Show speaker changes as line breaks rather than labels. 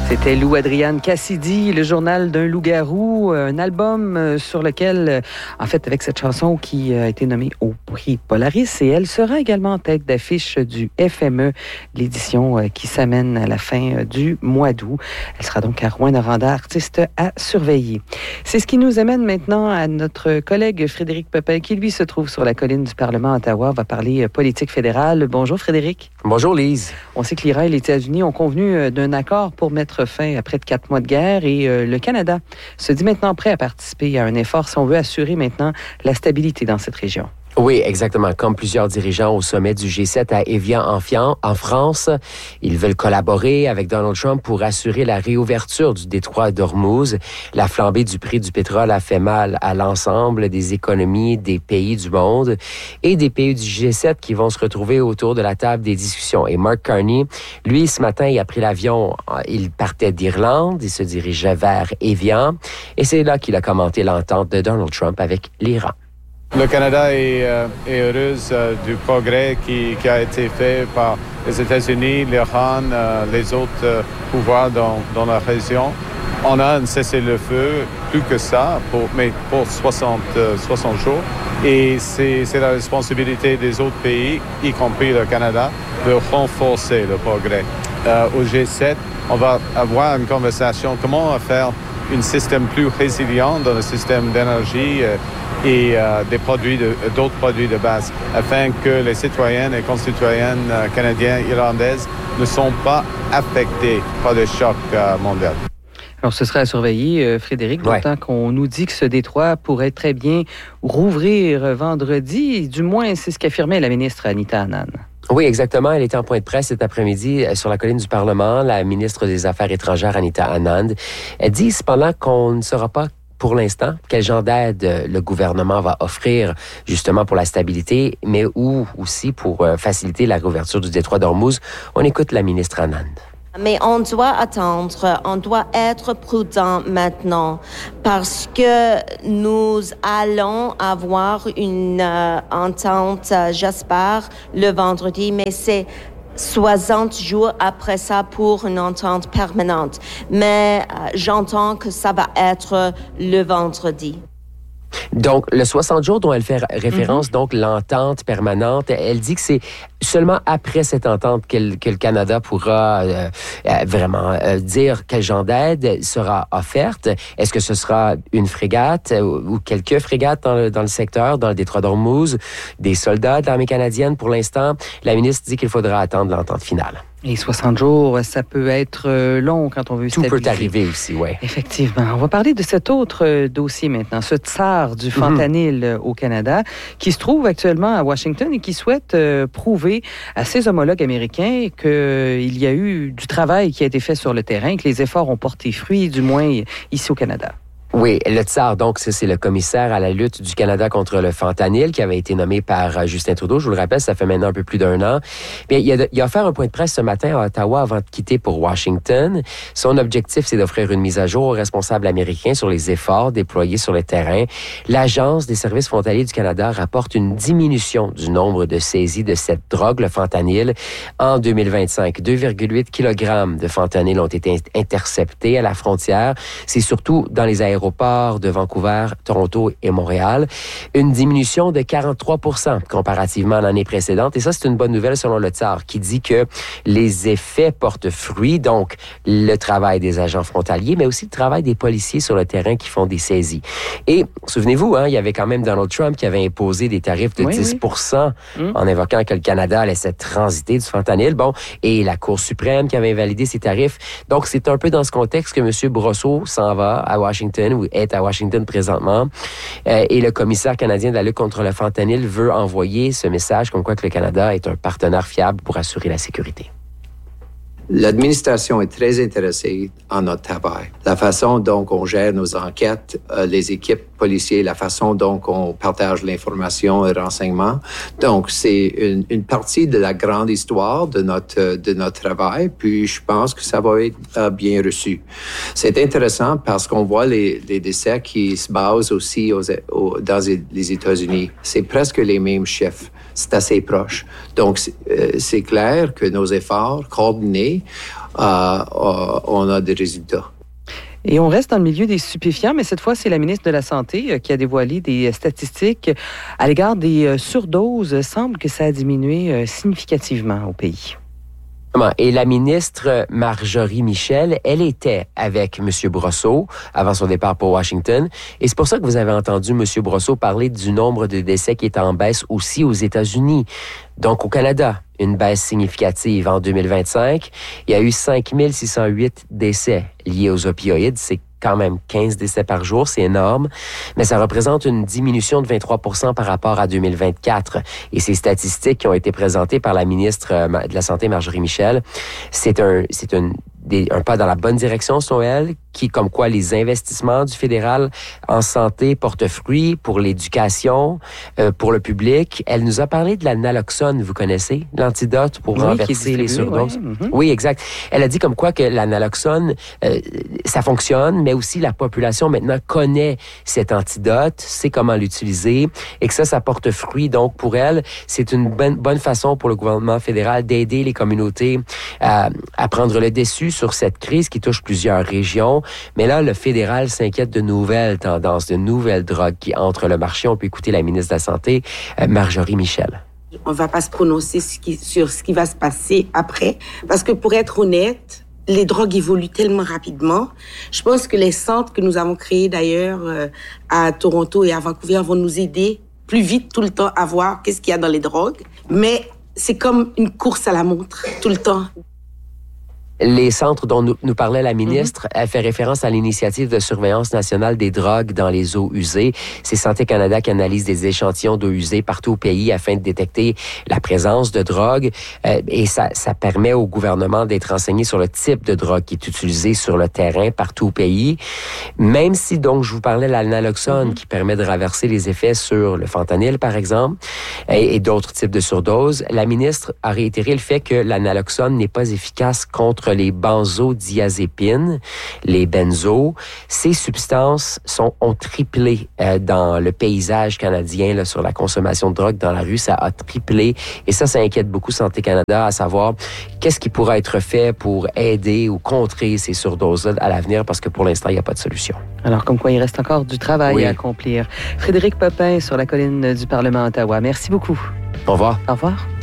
C'était Lou Adrienne Cassidy, le journal d'un loup-garou, un album sur lequel, en fait, avec cette chanson qui a été nommée au prix Polaris, et elle sera également en tête d'affiche du FME, l'édition qui s'amène à la fin du mois d'août. Elle sera donc à Rouyn-Noranda, artiste à surveiller. C'est ce qui nous amène maintenant à notre collègue Frédéric Pepin, qui lui se trouve sur la colline du Parlement à Ottawa. On va parler politique fédérale. Bonjour Frédéric.
Bonjour Lise.
On sait que l'Iran et les États-Unis ont convenu d'un accord pour mettre fin à près de 4 mois de guerre et le Canada se dit maintenant prêt à participer à un effort si on veut assurer maintenant la stabilité dans cette région.
Oui, exactement. Comme plusieurs dirigeants au sommet du G7 à Évian en France, ils veulent collaborer avec Donald Trump pour assurer la réouverture du détroit d'Ormuz. La flambée du prix du pétrole a fait mal à l'ensemble des économies des pays du monde et des pays du G7 qui vont se retrouver autour de la table des discussions. Et Mark Carney, lui, ce matin, il a pris l'avion. Il partait d'Irlande, il se dirigeait vers Évian et c'est là qu'il a commenté l'entente de Donald Trump avec l'Iran.
Le Canada est heureuse du progrès qui a été fait par les États-Unis, l'Iran, les autres pouvoirs dans la région. On a un cessez-le-feu, plus que ça, pour 60 jours. Et c'est la responsabilité des autres pays, y compris le Canada, de renforcer le progrès. Au G7, on va avoir une conversation comment faire un système plus résilient dans le système d'énergie et d'autres produits de base, afin que les citoyennes et concitoyennes canadiens et irlandaises ne sont pas affectés par le choc mondial.
Alors, ce sera à surveiller, Frédéric, d'autant qu'on nous dit que ce détroit pourrait très bien rouvrir vendredi. Du moins, c'est ce qu'affirmait la ministre Anita Anand.
Oui, exactement. Elle était en point de presse cet après-midi sur la colline du Parlement. La ministre des Affaires étrangères, Anita Anand, elle dit cependant qu'on ne saura pas pour l'instant quel genre d'aide le gouvernement va offrir justement pour la stabilité, mais ou aussi pour faciliter la réouverture du détroit d'Ormuz. On écoute la ministre Anand.
Mais on doit attendre, on doit être prudent maintenant parce que nous allons avoir une entente, j'espère, le vendredi, mais c'est 60 jours après ça pour une entente permanente. Mais j'entends que ça va être le vendredi.
Donc, le 60 jours dont elle fait référence, donc l'entente permanente, elle dit que c'est seulement après cette entente que le Canada pourra vraiment dire quel genre d'aide sera offerte. Est-ce que ce sera une frégate ou quelques frégates dans le secteur, dans le détroit d'Ormuz, des soldats de l'armée canadienne? Pour l'instant, la ministre dit qu'il faudra attendre l'entente finale.
Et 60 jours, ça peut être long quand on veut stabiliser.
Tout peut arriver aussi, oui.
Effectivement. On va parler de cet autre dossier maintenant, ce tsar du fentanyl au Canada, qui se trouve actuellement à Washington et qui souhaite prouver à ses homologues américains qu'il y a eu du travail qui a été fait sur le terrain, que les efforts ont porté fruit, du moins ici au Canada.
Oui, le tsar, donc, c'est le commissaire à la lutte du Canada contre le fentanyl qui avait été nommé par Justin Trudeau. Je vous le rappelle, ça fait maintenant un peu plus d'1 an. Bien, il a offert un point de presse ce matin à Ottawa avant de quitter pour Washington. Son objectif, c'est d'offrir une mise à jour aux responsables américains sur les efforts déployés sur le terrain. L'Agence des services frontaliers du Canada rapporte une diminution du nombre de saisies de cette drogue, le fentanyl, en 2025. 2,8 kg de fentanyl ont été interceptés à la frontière. C'est surtout dans les aéroports de Vancouver, Toronto et Montréal. Une diminution de 43% comparativement à l'année précédente. Et ça, c'est une bonne nouvelle selon le tsar qui dit que les effets portent fruit. Donc, le travail des agents frontaliers, mais aussi le travail des policiers sur le terrain qui font des saisies. Et souvenez-vous, il y avait quand même Donald Trump qui avait imposé des tarifs de 10% en invoquant que le Canada laissait transiter du fentanyl. Bon, et la Cour suprême qui avait invalidé ces tarifs. Donc, c'est un peu dans ce contexte que M. Brosseau s'en va à Washington ou est à Washington présentement. Et le commissaire canadien de la lutte contre le fentanyl veut envoyer ce message comme quoi que le Canada est un partenaire fiable pour assurer la sécurité.
L'administration est très intéressée en notre travail. La façon dont on gère nos enquêtes, les équipes policières, la façon dont on partage l'information et le renseignement. Donc, c'est une partie de la grande histoire de notre travail, puis je pense que ça va être bien reçu. C'est intéressant parce qu'on voit les décès qui se basent aussi dans les États-Unis. C'est presque les mêmes chiffres. C'est assez proche. Donc, c'est clair que nos efforts coordonnés on a des résultats.
Et on reste dans le milieu des stupéfiants, mais cette fois, c'est la ministre de la Santé qui a dévoilé des statistiques à l'égard des surdoses. Il semble que ça a diminué significativement au pays.
Et la ministre Marjorie Michel, elle était avec M. Brosseau avant son départ pour Washington. Et c'est pour ça que vous avez entendu M. Brosseau parler du nombre de décès qui est en baisse aussi aux États-Unis. Donc, au Canada, une baisse significative en 2025. Il y a eu 5608 décès liés aux opioïdes. C'est quand même 15 décès par jour, c'est énorme, mais ça représente une diminution de 23% par rapport à 2024. Et ces statistiques qui ont été présentées par la ministre de la Santé, Marjorie Michel, c'est un pas dans la bonne direction, selon elle, qui, comme quoi les investissements du fédéral en santé portent fruit pour l'éducation, pour le public. Elle nous a parlé de la naloxone, vous connaissez, l'antidote pour renverser les surdoses.
Oui.
Oui, exact. Elle a dit comme quoi que la naloxone, ça fonctionne, mais aussi la population maintenant connaît cet antidote, sait comment l'utiliser et que ça porte fruit. Donc, pour elle, c'est une bonne façon pour le gouvernement fédéral d'aider les communautés à prendre le dessus sur cette crise qui touche plusieurs régions. Mais là, le fédéral s'inquiète de nouvelles tendances, de nouvelles drogues qui entrent le marché. On peut écouter la ministre de la Santé, Marjorie Michel.
On ne va pas se prononcer sur ce qui va se passer après, parce que pour être honnête, les drogues évoluent tellement rapidement. Je pense que les centres que nous avons créés d'ailleurs à Toronto et à Vancouver vont nous aider plus vite tout le temps à voir qu'est-ce qu'il y a dans les drogues. Mais c'est comme une course à la montre tout le temps.
Les centres dont nous parlait la ministre, elle fait référence à l'initiative de surveillance nationale des drogues dans les eaux usées. C'est Santé Canada qui analyse des échantillons d'eau usée partout au pays afin de détecter la présence de drogue. Et ça permet au gouvernement d'être renseigné sur le type de drogue qui est utilisé sur le terrain partout au pays. Même si, donc, je vous parlais de la naloxone qui permet de renverser les effets sur le fentanyl, par exemple, et d'autres types de surdoses, la ministre a réitéré le fait que la naloxone n'est pas efficace contre les benzodiazépines, les benzos. Ces substances ont triplé dans le paysage canadien là, sur la consommation de drogue dans la rue. Ça a triplé et ça inquiète beaucoup Santé Canada à savoir qu'est-ce qui pourra être fait pour aider ou contrer ces surdoses-là à l'avenir parce que pour l'instant, il n'y a pas de solution.
Alors, comme quoi, il reste encore du travail à accomplir. Frédéric Poppin sur la colline du Parlement à Ottawa. Merci beaucoup.
Au revoir.
Au revoir.